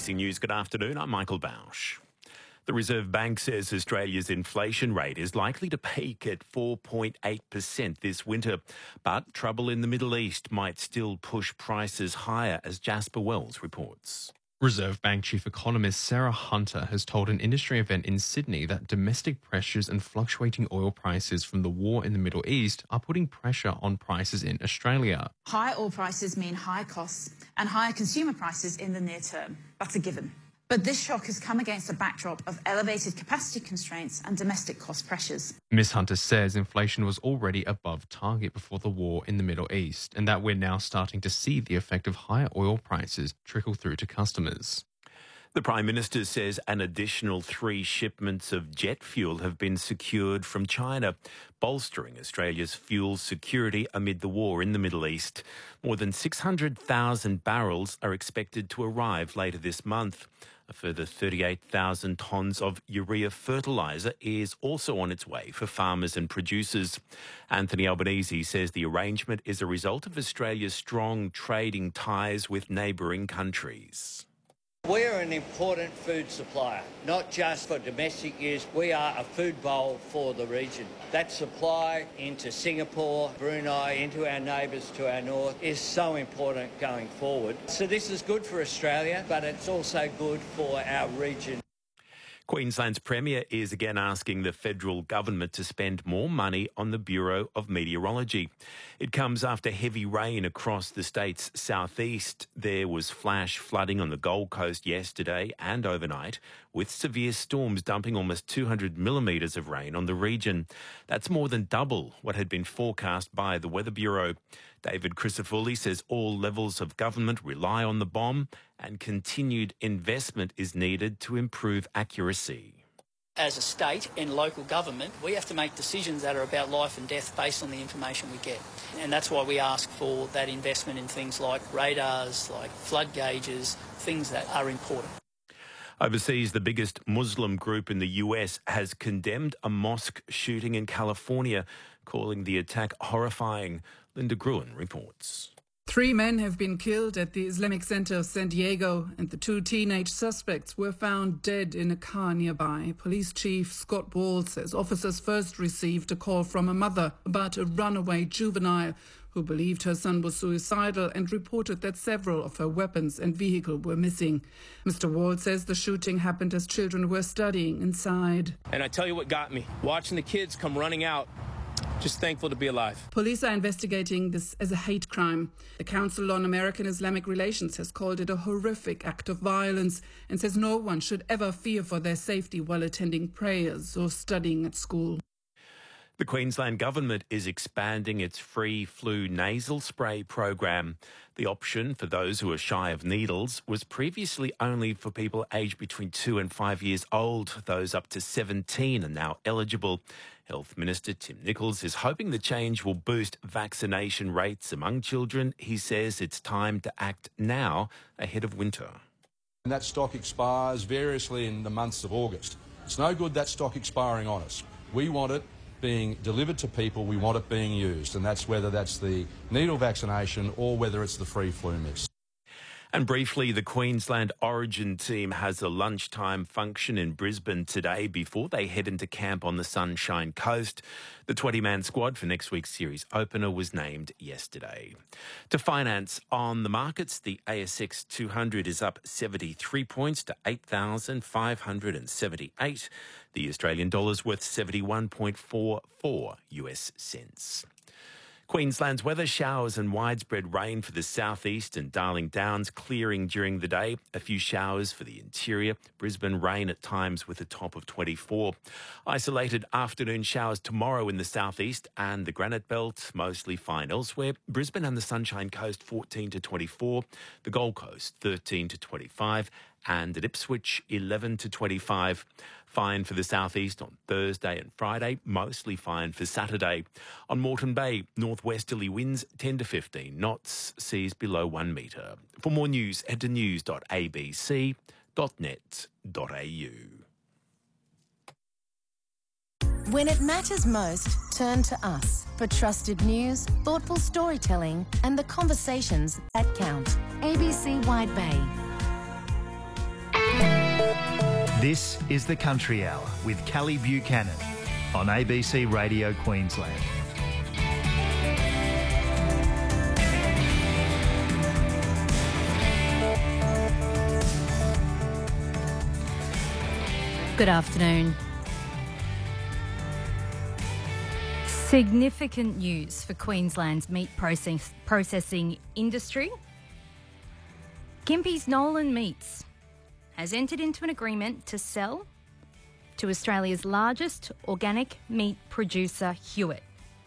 ABC News, good afternoon. I'm Michael Bausch. The Reserve Bank says Australia's inflation rate is likely to peak at 4.8% this winter. But trouble in the Middle East might still push prices higher, as Jasper Wells reports. Reserve Bank Chief Economist Sarah Hunter has told an industry event in Sydney that domestic pressures and fluctuating oil prices from the war in the Middle East are putting pressure on prices in Australia. High oil prices mean high costs and higher consumer prices in the near term. That's a given. But this shock has come against a backdrop of elevated capacity constraints and domestic cost pressures. Ms Hunter says inflation was already above target before the war in the Middle East, and that we're now starting to see the effect of higher oil prices trickle through to customers. The Prime Minister says an additional 3 shipments of jet fuel have been secured from China, bolstering Australia's fuel security amid the war in the Middle East. More than 600,000 barrels are expected to arrive later this month. A further 38,000 tonnes of urea fertiliser is also on its way for farmers and producers. Anthony Albanese says the arrangement is a result of Australia's strong trading ties with neighbouring countries. We're an important food supplier, not just for domestic use. We are a food bowl for the region. That supply into Singapore, Brunei, into our neighbours to our north is so important going forward. So this is good for Australia, but it's also good for our region. Queensland's Premier is again asking the federal government to spend more money on the Bureau of Meteorology. It comes after heavy rain across the state's southeast. There was flash flooding on the Gold Coast yesterday and overnight, with severe storms dumping almost 200 millimetres of rain on the region. That's more than double what had been forecast by the Weather Bureau. David Crisafulli says all levels of government rely on the BOM and continued investment is needed to improve accuracy. As a state and local government, we have to make decisions that are about life and death based on the information we get. And that's why we ask for that investment in things like radars, like flood gauges, things that are important. Overseas, the biggest Muslim group in the US has condemned a mosque shooting in California, calling the attack horrifying. Linda Gruen reports. 3 men have been killed at the Islamic Center of San Diego, and the 2 teenage suspects were found dead in a car nearby. Police Chief Scott Ball says officers first received a call from a mother about a runaway juvenile who believed her son was suicidal and reported that several of her weapons and vehicle were missing. Mr. Ward says the shooting happened as children were studying inside. And I tell you what got me, watching the kids come running out. Just thankful to be alive. Police are investigating this as a hate crime. The Council on American Islamic Relations has called it a horrific act of violence and says no one should ever fear for their safety while attending prayers or studying at school. The Queensland Government is expanding its free flu nasal spray program. The option for those who are shy of needles was previously only for people aged between 2 and 5 years old. Those up to 17 are now eligible. Health Minister Tim Nicholls is hoping the change will boost vaccination rates among children. He says it's time to act now ahead of winter. And that stock expires variously in the months of August. It's no good that stock expiring on us. We want it being delivered to people, we want it being used, and that's whether that's the needle vaccination or whether it's the free flu mist. And briefly, the Queensland Origin team has a lunchtime function in Brisbane today before they head into camp on the Sunshine Coast. The 20-man squad for next week's series opener was named yesterday. To finance on the markets, the ASX 200 is up 73 points to 8,578. The Australian dollar's worth 71.44 US cents. Queensland's weather, showers and widespread rain for the southeast and Darling Downs, clearing during the day. A few showers for the interior. Brisbane rain at times with a top of 24. Isolated afternoon showers tomorrow in the southeast and the Granite Belt, mostly fine elsewhere. Brisbane and the Sunshine Coast 14 to 24. The Gold Coast 13 to 25. And at Ipswich 11 to 25. Fine for the southeast on Thursday and Friday, mostly fine for Saturday. On Moreton Bay, northwesterly winds 10 to 15 knots, seas below 1 metre. For more news, head to news.abc.net.au. When it matters most, turn to us for trusted news, thoughtful storytelling and the conversations that count. ABC Wide Bay. This is the Country Hour with Callie Buchanan on ABC Radio Queensland. Good afternoon. Significant news for Queensland's meat processing industry. Gympie's Nolan Meats has entered into an agreement to sell to Australia's largest organic meat producer, Hewitt.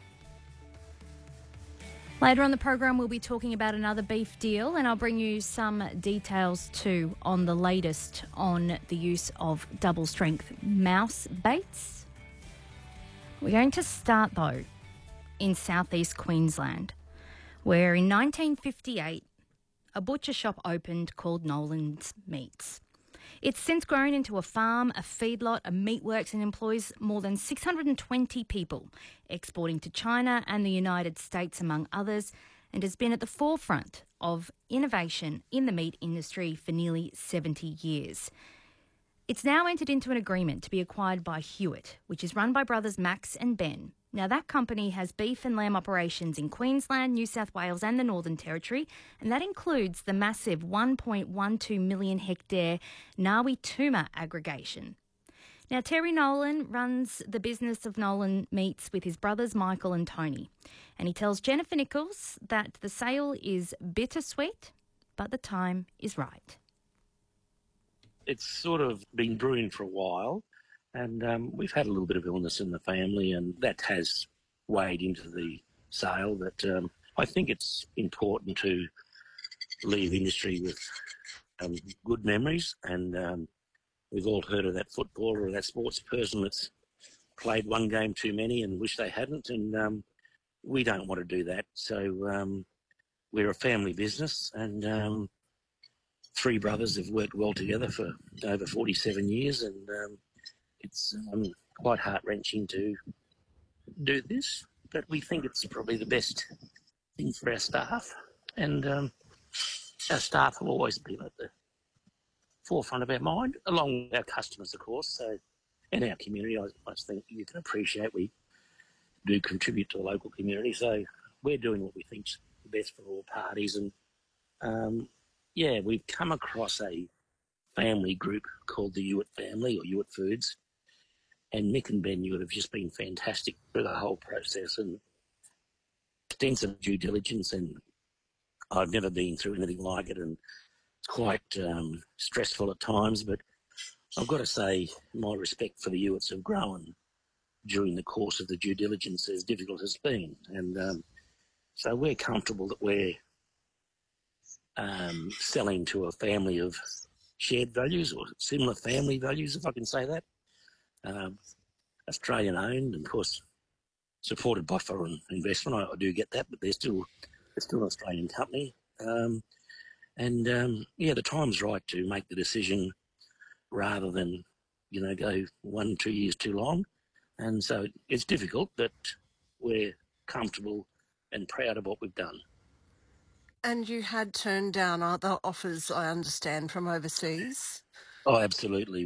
Later on the program, we'll be talking about another beef deal, and I'll bring you some details too on the latest on the use of double-strength mouse baits. We're going to start, though, in southeast Queensland, where in 1958, a butcher shop opened called Nolan's Meats. It's since grown into a farm, a feedlot, a meatworks, and employs more than 620 people, exporting to China and the United States, among others, and has been at the forefront of innovation in the meat industry for nearly 70 years. It's now entered into an agreement to be acquired by Hewitt, which is run by brothers Max and Ben. Now, that company has beef and lamb operations in Queensland, New South Wales and the Northern Territory, and that includes the massive 1.12 million hectare Ngawi Tuma aggregation. Now, Terry Nolan runs the business of Nolan Meats with his brothers Michael and Tony, and he tells Jennifer Nichols that the sale is bittersweet, but the time is right. It's sort of been brewing for a while. And we've had a little bit of illness in the family, and that has weighed into the sale. But I think it's important to leave industry with good memories. And we've all heard of that footballer or that sports person that's played one game too many and wish they hadn't. And we don't want to do that. So we're a family business, and three brothers have worked well together for over 47 years. And it's quite heart-wrenching to do this, but we think it's probably the best thing for our staff. And our staff have always been at the forefront of our mind, along with our customers, of course. So, in our community, I think you can appreciate we do contribute to the local community. So we're doing what we think's best for all parties. And, we've come across a family group called the Hewitt family, or Hewitt Foods. And Mick and Ben Hewitt have just been fantastic through the whole process, and extensive due diligence, and I've never been through anything like it, and it's quite stressful at times, but I've got to say my respect for the Hewitts have grown during the course of the due diligence, as difficult as it's been. And so we're comfortable that we're selling to a family of shared values, or similar family values, if I can say that. Australian owned, and of course supported by foreign investment. I do get that, but they're still an Australian company. The time's right to make the decision rather than, go 1-2 years too long. And so it's difficult, but we're comfortable and proud of what we've done. And you had turned down other offers, I understand, from overseas? Oh, absolutely.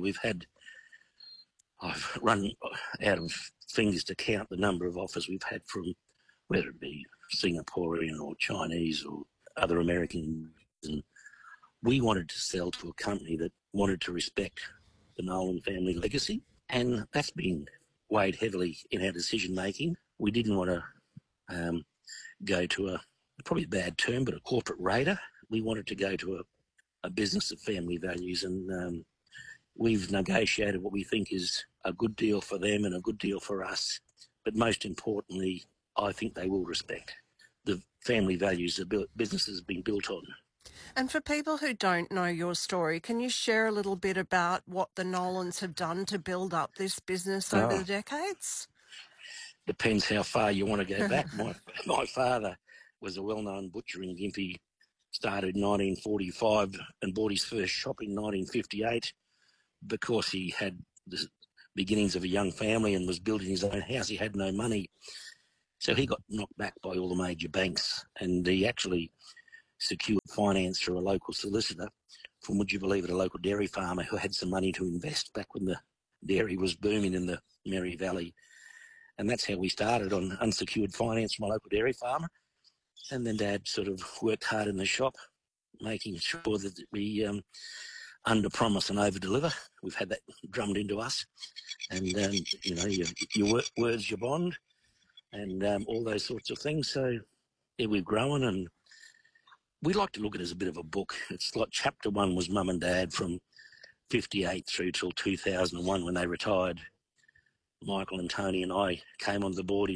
I've run out of fingers to count the number of offers we've had from, whether it be Singaporean or Chinese or other Americans. And we wanted to sell to a company that wanted to respect the Nolan family legacy, and that's been weighed heavily in our decision-making. We didn't want to go to probably a bad term, but a corporate raider. We wanted to go to a business of family values, and we've negotiated what we think is a good deal for them and a good deal for us. But most importantly, I think they will respect the family values the business has been built on. And for people who don't know your story, can you share a little bit about what the Nolans have done to build up this business over the decades? Depends how far you want to go back. My father was a well-known butcher in Gympie, started in 1945 and bought his first shop in 1958 because he had the beginnings of a young family and was building his own house. He had no money. So he got knocked back by all the major banks, and he actually secured finance through a local solicitor from, would you believe it, a local dairy farmer who had some money to invest back when the dairy was booming in the Mary Valley. And that's how we started, on unsecured finance from a local dairy farmer. And then Dad sort of worked hard in the shop, making sure that we under-promise and over-deliver. We've had that drummed into us. And, your word's your bond, and all those sorts of things. So, yeah, we've grown, and we like to look at it as a bit of a book. It's like chapter 1 was Mum and Dad from 58 through till 2001 when they retired. Michael and Tony and I came on the board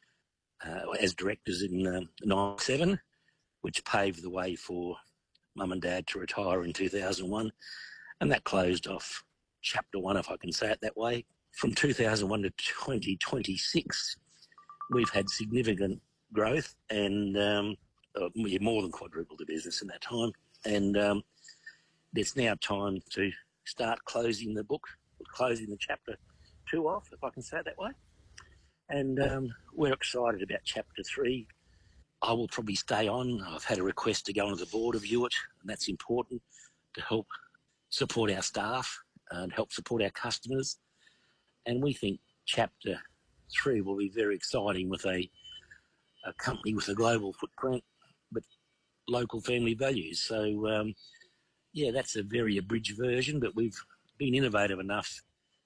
as directors in 97, which paved the way for Mum and Dad to retire in 2001. And that closed off chapter 1, if I can say it that way. From 2001 to 2026, we've had significant growth, and we more than quadrupled the business in that time. And it's now time to start closing the book, closing the chapter 2 off, if I can say it that way. And we're excited about chapter 3. I will probably stay on. I've had a request to go onto the board of Hewitt, and that's important to help support our staff and help support our customers. And we think chapter 3 will be very exciting, with a company with a global footprint but local family values. So, that's a very abridged version, but we've been innovative enough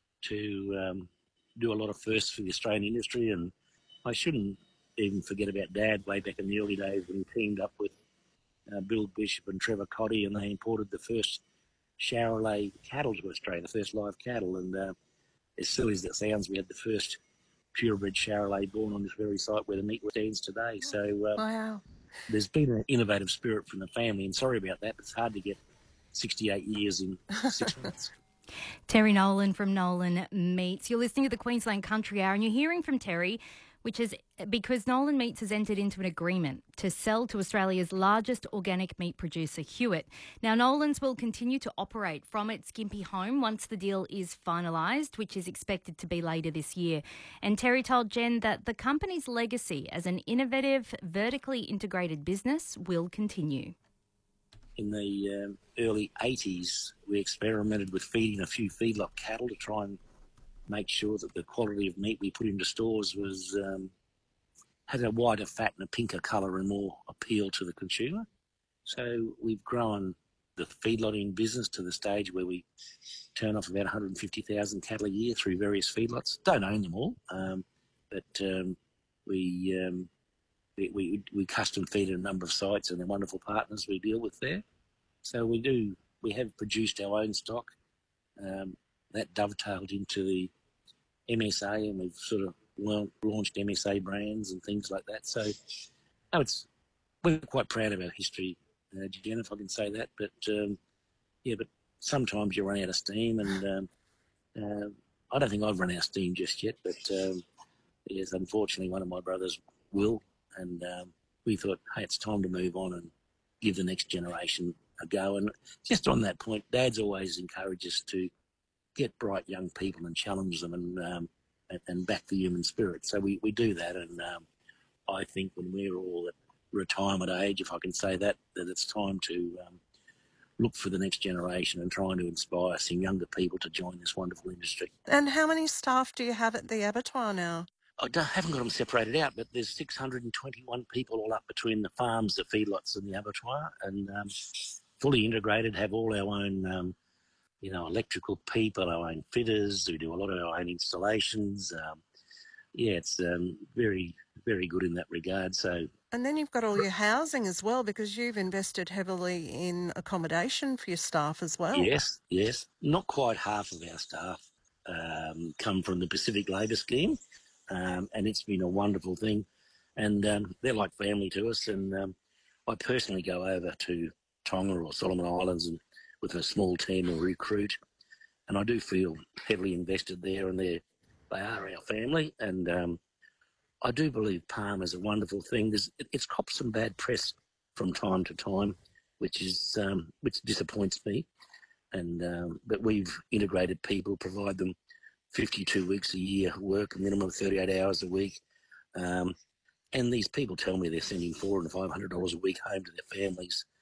to do a lot of firsts for the Australian industry. And I shouldn't even forget about Dad way back in the early days when he teamed up with Bill Bishop and Trevor Cotty, and they imported the first Charolais cattle to Australia, the first live cattle. And as silly as that sounds, we had the first purebred Charolais born on this very site where the meat stands today. So wow. There's been an innovative spirit from the family, and sorry about that, but it's hard to get 68 years in 6 months. Terry Nolan from Nolan Meats. You're listening to the Queensland Country Hour, and you're hearing from Terry, which is because Nolan Meats has entered into an agreement to sell to Australia's largest organic meat producer, Hewitt. Now, Nolan's will continue to operate from its Gympie home once the deal is finalised, which is expected to be later this year. And Terry told Jen that the company's legacy as an innovative, vertically integrated business will continue. In the early 80s, we experimented with feeding a few feedlot cattle to try and make sure that the quality of meat we put into stores was had a wider fat and a pinker colour and more appeal to the consumer. So we've grown the feedlotting business to the stage where we turn off about 150,000 cattle a year through various feedlots. Don't own them all, but we custom feed at a number of sites, and they're wonderful partners we deal with there. So we have produced our own stock. That dovetailed into the MSA, and we've sort of launched MSA brands and things like that. So we're quite proud of our history, Jen, if I can say that. But but sometimes you run out of steam, and I don't think I've run out of steam just yet. But yes, unfortunately, one of my brothers will, and we thought, hey, it's time to move on and give the next generation a go. And just on that point, Dad's always encouraged us to get bright young people and challenge them and back the human spirit. So we do that, and I think when we're all at retirement age, if I can say that it's time to look for the next generation and trying to inspire some younger people to join this wonderful industry. And how many staff do you have at the abattoir now? I haven't got them separated out, but there's 621 people all up between the farms, the feedlots and the abattoir, and fully integrated, have all our own electrical people, our own fitters. We do a lot of our own installations. It's very, very good in that regard. So, and then you've got all your housing as well, because you've invested heavily in accommodation for your staff as well. Yes. Not quite half of our staff come from the Pacific Labour Scheme, and it's been a wonderful thing. And they're like family to us. And I personally go over to Tonga or Solomon Islands and with a small team of recruit, and I do feel heavily invested there, and they are our family. And I do believe palm is a wonderful thing. It's copped some bad press from time to time, which disappoints me. And but we've integrated people, provide them 52 weeks a year work, a minimum of 38 hours a week. And these people tell me they're sending $400 and $500 a week home to their families